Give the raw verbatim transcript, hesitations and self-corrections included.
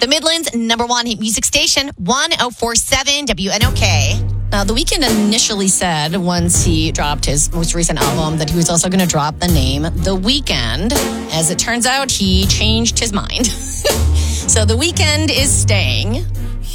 The Midland's number one hit music station, one oh four point seven W N O K. Now, The Weeknd initially said once he dropped his most recent album that he was also going to drop the name The Weeknd. As it turns out, he changed his mind. So The Weeknd is staying.